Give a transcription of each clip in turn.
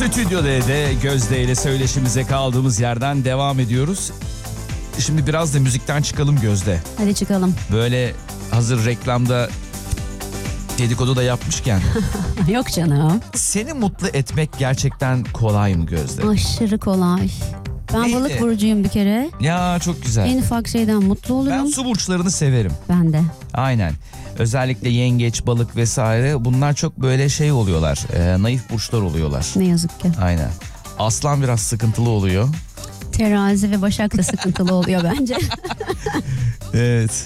Stüdyo D'de Gözde ile söyleşimize kaldığımız yerden devam ediyoruz. Şimdi biraz da müzikten çıkalım Gözde. Hadi çıkalım. Böyle hazır reklamda dedikodu da yapmışken. Yok canım. Seni mutlu etmek gerçekten kolay mı Gözde? Aşırı kolay. Ben Neydi? balık burcuyum bir kere. Ya çok güzel. En ufak şeyden mutlu olurum. Ben su burçlarını severim. Ben de. Aynen. Özellikle yengeç, balık vesaire bunlar çok böyle şey oluyorlar. Naif burçlar oluyorlar. Ne yazık ki. Aynen. Aslan biraz sıkıntılı oluyor. Terazi ve Başak da sıkıntılı oluyor bence. Evet.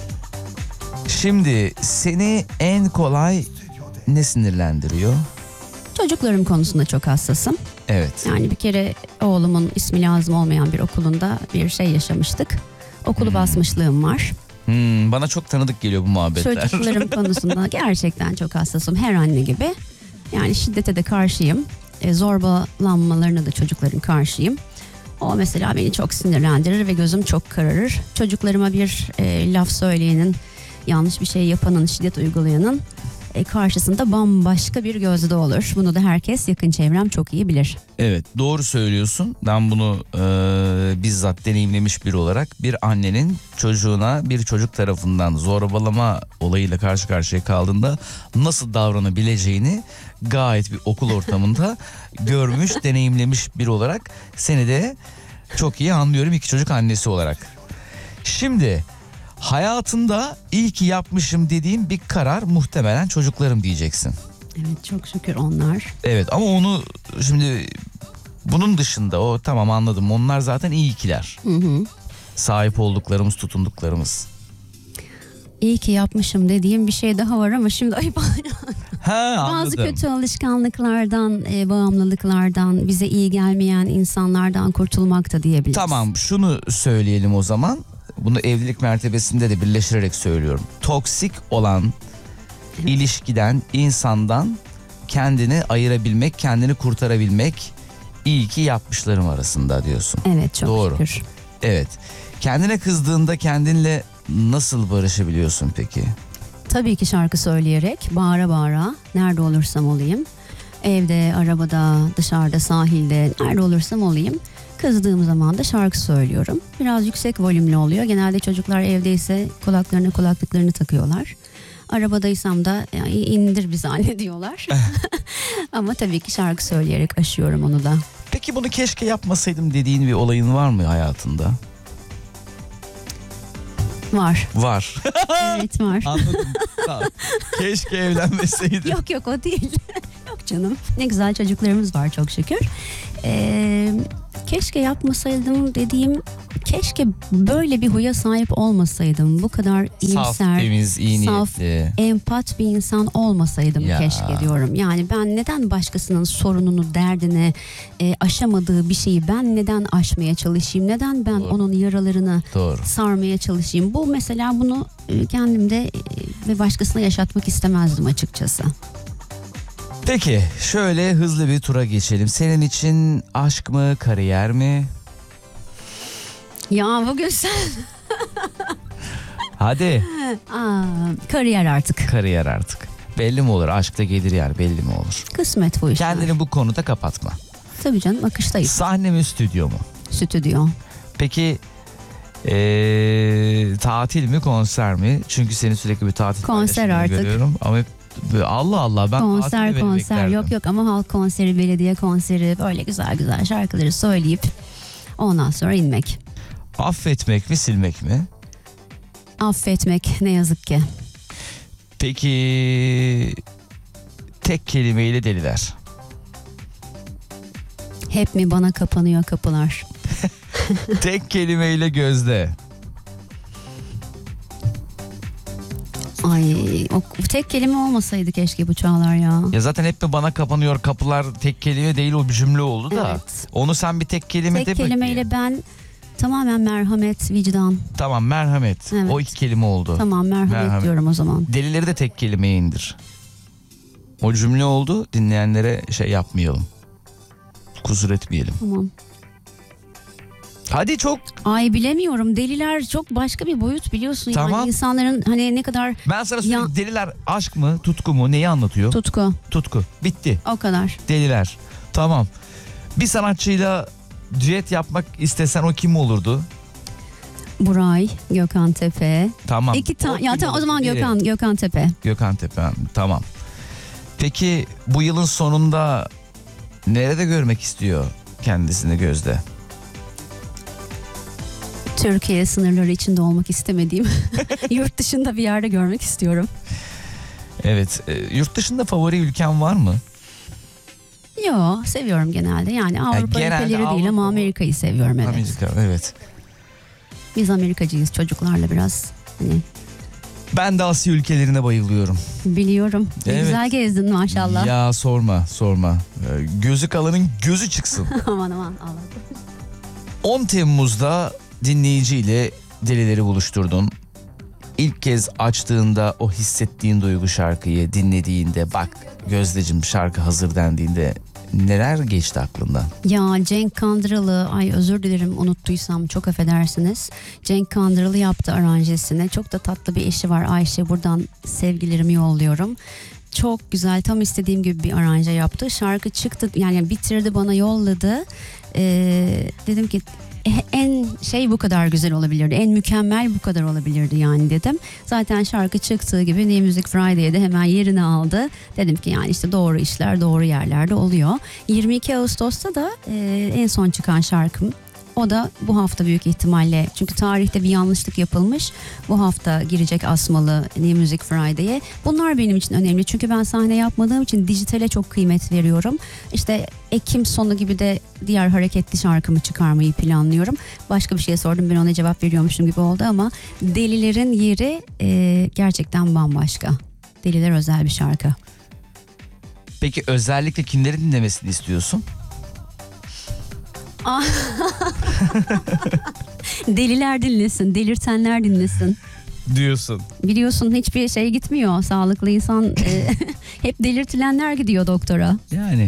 Şimdi seni en kolay ne sinirlendiriyor? Çocuklarım konusunda çok hassasım. Evet. Yani bir kere oğlumun ismi lazım olmayan bir okulunda bir şey yaşamıştık. Okulu basmışlığım var. Bana çok tanıdık geliyor bu muhabbetler. Çocuklarım konusunda gerçekten çok hassasım, her anne gibi. Yani şiddete de karşıyım. Zorbalanmalarına da çocukların karşıyım. O mesela beni çok sinirlendirir ve gözüm çok kararır. Çocuklarıma bir laf söyleyenin, yanlış bir şey yapanın, şiddet uygulayanın karşısında bambaşka bir gözde olur. Bunu da herkes, yakın çevrem çok iyi bilir. Evet, doğru söylüyorsun. Ben bunu bizzat deneyimlemiş biri olarak bir annenin çocuğuna bir çocuk tarafından zorbalama olayıyla karşı karşıya kaldığında nasıl davranabileceğini gayet bir okul ortamında görmüş, deneyimlemiş biri olarak seni de çok iyi anlıyorum, iki çocuk annesi olarak. Şimdi hayatında iyi ki yapmışım dediğim bir karar muhtemelen çocuklarım diyeceksin. Evet, çok şükür onlar. Evet, ama onu şimdi bunun dışında o tamam anladım, onlar zaten iyi ikiler. Hı hı. Sahip olduklarımız, tutunduklarımız. İyi ki yapmışım dediğim bir şey daha var ama şimdi ayıp. Ha, anladım. Bazı kötü alışkanlıklardan, bağımlılıklardan, bize iyi gelmeyen insanlardan kurtulmak da diyebiliriz. Tamam, şunu söyleyelim o zaman. Bunu evlilik mertebesinde de birleştirerek söylüyorum. Toksik olan ilişkiden, insandan kendini ayırabilmek, kendini kurtarabilmek iyi ki yapmışlarım arasında diyorsun. Evet, çok Doğru. şükür. Evet. Kendine kızdığında kendinle nasıl barışabiliyorsun peki? Tabii ki şarkı söyleyerek, bağıra bağıra, nerede olursam olayım. Evde, arabada, dışarıda, sahilde, nerede olursam olayım. Kızdığım zaman da şarkı söylüyorum. Biraz yüksek volümlü oluyor. Genelde çocuklar evdeyse kulaklıklarını takıyorlar. Arabadaysam da yani indir bizi anne diyorlar. Ama tabii ki şarkı söyleyerek aşıyorum onu da. Peki bunu keşke yapmasaydım dediğin bir olayın var mı hayatında? Var. Var. Evet, var. Anladım. Tamam. Keşke evlenmeseydim. Yok o değil. Yok canım. Ne güzel çocuklarımız var çok şükür. Keşke yapmasaydım dediğim, keşke böyle bir huya sahip olmasaydım. Bu kadar iyimser, Saf, temiz, iyi saf, niyetli. empat bir insan olmasaydım Ya. keşke diyorum. Yani ben neden başkasının sorununu, derdini, aşamadığı bir şeyi ben neden aşmaya çalışayım? Neden ben Doğru. onun yaralarını Doğru. sarmaya çalışayım? Bu mesela, bunu kendimde ve başkasına yaşatmak istemezdim açıkçası. Peki şöyle hızlı bir tura geçelim. Senin için aşk mı, kariyer mi? Ya bugün sen... Hadi. Kariyer artık. Kariyer artık. Belli mi olur? Aşkta gelir yer, belli mi olur? Kısmet bu işler. Kendini bu konuda kapatma. Tabii canım, akıştayız. Sahne mi, stüdyo mu? Stüdyo. Peki tatil mi, konser mi? Çünkü seni sürekli bir tatil Konser paylaşımını artık. görüyorum. Ama hep Allah Allah, ben Konser tatilde beklerdim. yok ama halk konseri, belediye konseri, böyle güzel güzel şarkıları söyleyip ondan sonra inmek. Affetmek mi, silmek mi? Affetmek, ne yazık ki. Peki tek kelimeyle deliler. Hep mi bana kapanıyor kapılar? Tek kelimeyle Gözde. Ay, o tek kelime olmasaydı keşke bu Çağlar ya. Ya zaten hep mi bana kapanıyor kapılar, tek kelime değil, o bir cümle oldu da. Evet. Onu sen bir tek kelime de Tek bakayım. kelimeyle ben tamamen merhamet, vicdan. Tamam, merhamet. Evet. O iki kelime oldu. Tamam, merhamet diyorum o zaman. Delileri de tek kelimeye indir. O cümle oldu, dinleyenlere şey yapmayalım. Kusur etmeyelim. Tamam. Hadi çok. Ay bilemiyorum, deliler çok başka bir boyut biliyorsun. Tamam. Yani insanların hani ne kadar Ben sana söyleyeyim, deliler aşk mı, tutku mu, neyi anlatıyor? tutku, Tutku. Bitti. o kadar. Deliler. Tamam. Bir sanatçıyla düet yapmak istesen o kim olurdu? Buray, Gökhan Tepe. Tamam. İki tane. Ya kim tamam, o olurdu? zaman Biri. Gökhan Tepe. Gökhan Tepe. Tamam. Peki bu yılın sonunda nerede görmek istiyor kendisini Gözde? Türkiye sınırları içinde olmak istemediğim yurt dışında bir yerde görmek istiyorum. Evet. Yurt dışında favori ülken var mı? Yo, seviyorum genelde. Yani Avrupa genelde ülkeleri değil ama Avrupa- Amerika'yı seviyorum, evet. Amerika, evet. Biz Amerikacıyız çocuklarla biraz. Hani Ben de Asya ülkelerine bayılıyorum. biliyorum. Ne Evet. güzel gezdin maşallah. Ya sorma. Gözü kalanın gözü çıksın. Aman Allah. 10 Temmuz'da dinleyiciyle Delileri buluşturdun. İlk kez açtığında o hissettiğin duygu, şarkıyı dinlediğinde, bak Gözdeciğim şarkı hazır dendiğinde neler geçti aklından? Ya Cenk Kandıralı, ay özür dilerim unuttuysam, çok affedersiniz. Cenk Kandıralı yaptı aranjesini. Çok da tatlı bir eşi var Ayşe, buradan sevgilerimi yolluyorum. Çok güzel, tam istediğim gibi bir aranje yaptı. Şarkı çıktı, yani bitirdi, bana yolladı. Dedim ki en bu kadar güzel olabilirdi, en mükemmel bu kadar olabilirdi yani dedim. Zaten şarkı çıktığı gibi New Music Friday'de hemen yerini aldı. Dedim ki yani işte doğru işler doğru yerlerde oluyor. 22 Ağustos'ta da en son çıkan şarkım. O da bu hafta büyük ihtimalle, çünkü tarihte bir yanlışlık yapılmış. Bu hafta girecek asmalı New Music Friday'e. Bunlar benim için önemli. Çünkü ben sahne yapmadığım için dijitale çok kıymet veriyorum. İşte Ekim sonu gibi de diğer hareketli şarkımı çıkarmayı planlıyorum. Başka bir şey sordum, ben ona cevap veriyormuşum gibi oldu ama Delilerin yeri gerçekten bambaşka. Deliler özel bir şarkı. Peki özellikle kimleri dinlemesini istiyorsun? Deliler dinlesin, delirtenler dinlesin. Diyorsun. Biliyorsun hiçbir şey gitmiyor. Sağlıklı insan hep delirtilenler gidiyor doktora. Yani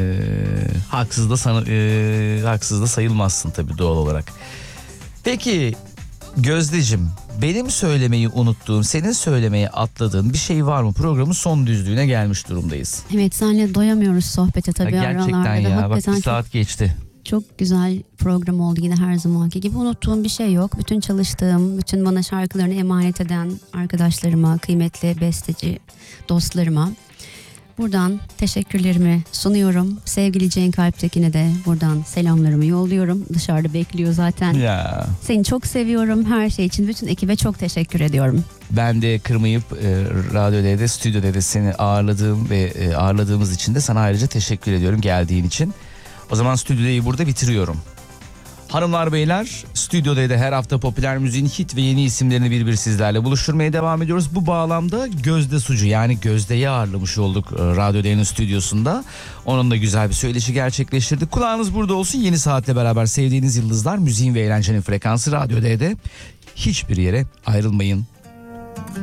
haksız da sayılmazsın tabii doğal olarak. Peki Gözdeciğim, benim söylemeyi unuttuğum, senin söylemeyi atladığın bir şey var mı? Programın son düzlüğüne gelmiş durumdayız. Evet, senle doyamıyoruz sohbete tabii Gerçekten aralarda. ya, bak Hakikaten bir saat geçti. çok güzel program oldu yine, her zamanki gibi. Unuttuğum bir şey yok. Bütün çalıştığım, bütün bana şarkılarını emanet eden arkadaşlarıma, kıymetli besteci dostlarıma buradan teşekkürlerimi sunuyorum. Sevgili Cenk Alptekin'e de buradan selamlarımı yolluyorum. Dışarıda bekliyor zaten. Ya. Seni çok seviyorum. Her şey için bütün ekibe çok teşekkür ediyorum. Ben de kırmayıp radyoda da stüdyoda da seni ağırladığım ve ağırladığımız için de sana ayrıca teşekkür ediyorum geldiğin için. O zaman stüdyoyu burada bitiriyorum. Hanımlar beyler, stüdyoda da her hafta popüler müziğin hit ve yeni isimlerini bir sizlerle buluşturmaya devam ediyoruz. Bu bağlamda Gözde Sucu, yani Gözde'yi ağırlamış olduk Radyo D'nin stüdyosunda. Onun da güzel bir söyleşi gerçekleştirdik. Kulağınız burada olsun. Yeni saatle beraber sevdiğiniz yıldızlar, müziğin ve eğlencenin frekansı Radyo D'de. Hiçbir yere ayrılmayın.